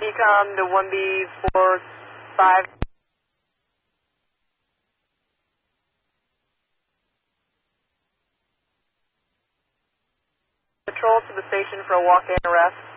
Decom to 1B45. Patrol to the station for a walk-in arrest.